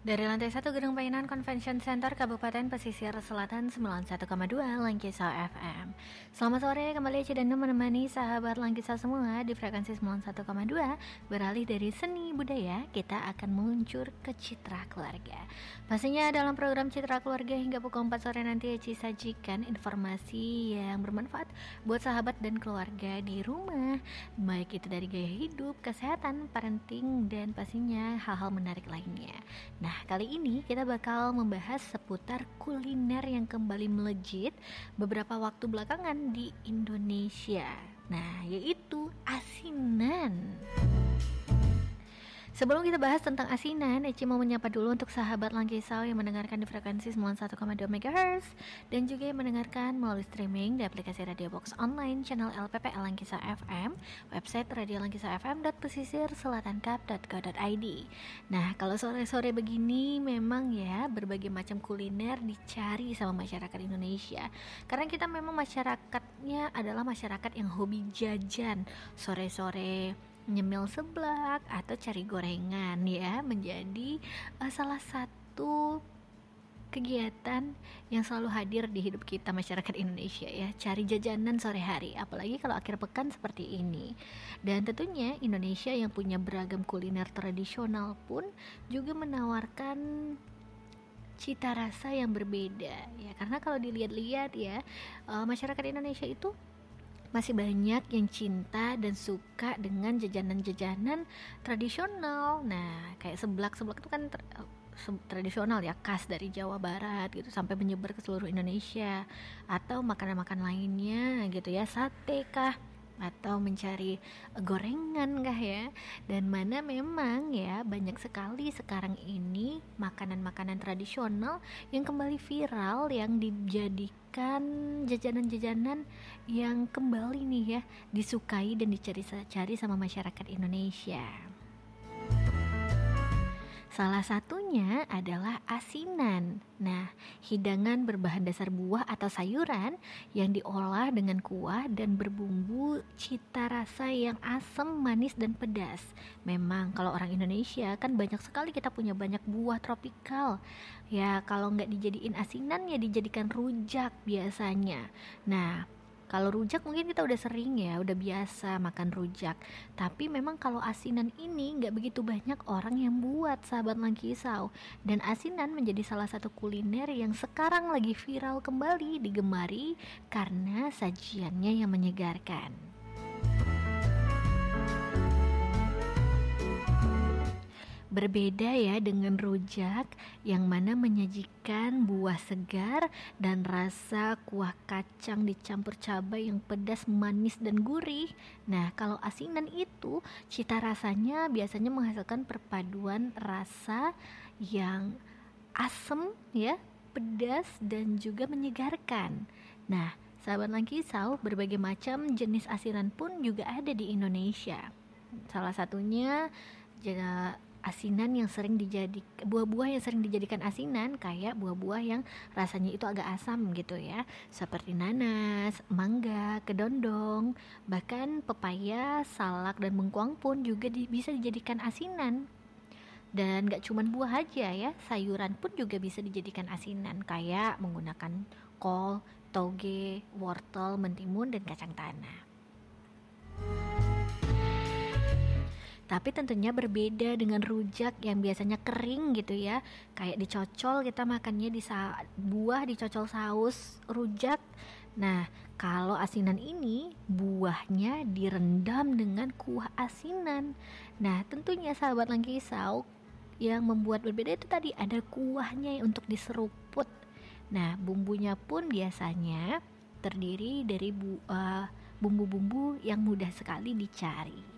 Dari lantai 1 Gedung Painan Convention Center Kabupaten Pesisir Selatan 91,2 Langkisau FM. Selamat sore, kembali Cidanu menemani sahabat Langkisau semua di frekuensi 91,2. Beralih dari seni budaya, kita akan meluncur ke Citra Keluarga. Pastinya dalam program Citra Keluarga hingga pukul 4 sore nanti Eci sajikan informasi yang bermanfaat buat sahabat dan keluarga di rumah, baik itu dari gaya hidup, kesehatan, parenting, dan pastinya hal-hal menarik lainnya. Nah, kali ini kita bakal membahas seputar kuliner yang kembali melejit beberapa waktu belakangan di Indonesia. Nah, yaitu asinan. Sebelum kita bahas tentang asinan, Eci mau menyapa dulu untuk sahabat Langkisau yang mendengarkan di frekuensi 91,2 MHz dan juga yang mendengarkan melalui streaming di aplikasi Radio Box Online, channel LPP Langkisau FM, website radiolangkisaufm.pesisirselatankap.co.id. Nah, kalau sore-sore begini memang ya berbagai macam kuliner dicari sama masyarakat Indonesia. Karena kita memang masyarakatnya adalah masyarakat yang hobi jajan sore-sore, nyemil seblak atau cari gorengan ya, menjadi salah satu kegiatan yang selalu hadir di hidup kita masyarakat Indonesia ya, cari jajanan sore hari, apalagi kalau akhir pekan seperti ini. Dan tentunya Indonesia yang punya beragam kuliner tradisional pun juga menawarkan cita rasa yang berbeda ya, karena kalau dilihat-lihat ya, masyarakat Indonesia itu masih banyak yang cinta dan suka dengan jajanan-jajanan tradisional. Nah, kayak seblak itu kan tradisional ya, khas dari Jawa Barat gitu sampai menyebar ke seluruh Indonesia. Atau makanan-makanan lainnya gitu ya, sate kah, atau mencari gorengan kah ya. Dan mana memang ya banyak sekali sekarang ini makanan-makanan tradisional yang kembali viral, yang dijadikan jajanan-jajanan yang kembali nih ya disukai dan dicari-cari sama masyarakat Indonesia. Salah satunya adalah asinan. Nah, hidangan berbahan dasar buah atau sayuran yang diolah dengan kuah dan berbumbu cita rasa yang asam, manis, dan pedas. Memang kalau orang Indonesia kan banyak sekali, kita punya banyak buah tropikal. Ya, kalau nggak dijadiin asinan ya dijadikan rujak biasanya. Nah, kalau rujak mungkin kita udah sering ya, udah biasa makan rujak. Tapi memang kalau asinan ini nggak begitu banyak orang yang buat, sahabat Langkisau. Dan asinan menjadi salah satu kuliner yang sekarang lagi viral kembali digemari karena sajiannya yang menyegarkan. Berbeda ya dengan rujak yang mana menyajikan buah segar dan rasa kuah kacang dicampur cabai yang pedas, manis, dan gurih. Nah, kalau asinan itu cita rasanya biasanya menghasilkan perpaduan rasa yang asam ya, pedas, dan juga menyegarkan. Nah, sahabat Langkisau, berbagai macam jenis asinan pun juga ada di Indonesia. Salah satunya asinan yang sering buah-buah yang sering dijadikan asinan, kayak buah-buah yang rasanya itu agak asam gitu ya, seperti nanas, mangga, kedondong, bahkan pepaya, salak, dan bengkuang pun juga bisa dijadikan asinan. Dan gak cuma buah aja ya, sayuran pun juga bisa dijadikan asinan, kayak menggunakan kol, toge, wortel, mentimun, dan kacang tanah. Tapi tentunya berbeda dengan rujak yang biasanya kering gitu ya, kayak dicocol, kita makannya buah dicocol saus rujak. Nah, kalau asinan ini buahnya direndam dengan kuah asinan. Nah, tentunya sahabat Langkisau, yang membuat berbeda itu tadi ada kuahnya untuk diseruput. Nah, bumbunya pun biasanya terdiri dari bumbu-bumbu yang mudah sekali dicari.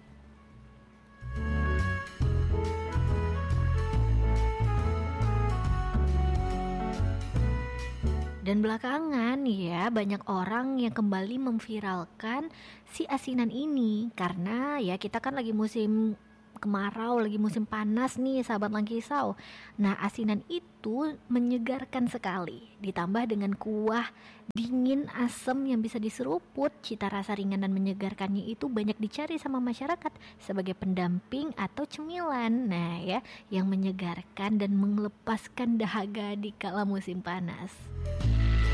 Dan belakangan ya banyak orang yang kembali memviralkan si asinan ini, karena ya kita kan lagi musim kemarau, lagi musim panas nih sahabat Langkisau. Nah, asinan itu menyegarkan sekali. Ditambah dengan kuah dingin asam yang bisa diseruput, cita rasa ringan dan menyegarkannya itu banyak dicari sama masyarakat sebagai pendamping atau cemilan. Nah, ya, yang menyegarkan dan melepaskan dahaga di kala musim panas.